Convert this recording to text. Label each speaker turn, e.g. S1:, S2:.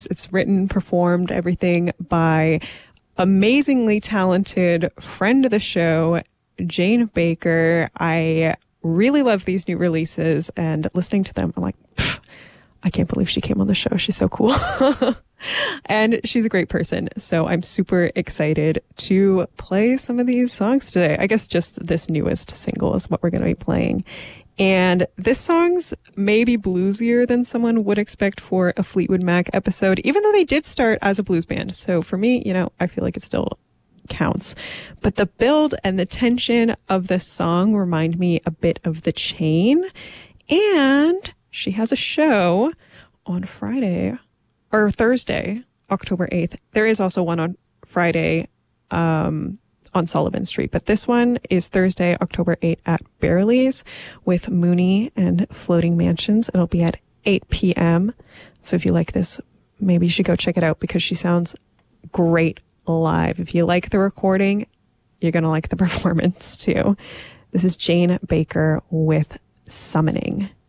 S1: It's written, performed, everything by amazingly talented friend of the show, Jane Baker. I really love these new releases, and listening to them, I'm like, I can't believe she came on the show. She's so cool. And she's a great person. So I'm super excited to play some of these songs today. I guess just this newest single is what we're going to be playing. And this song's maybe bluesier than someone would expect for a Fleetwood Mac episode, even though they did start as a blues band. So for me, I feel like it still counts. But the build and the tension of this song remind me a bit of The Chain. And she has a show on Friday or Thursday, October 8th. There is also one on Friday on Sullivan Street, but this one is Thursday, October 8th at Bearley's with Mooney and Floating Mansions. It'll be at 8 p.m. So if you like this, maybe you should go check it out because she sounds great live. If you like the recording, you're going to like the performance too. This is Jane Baker with Summoning.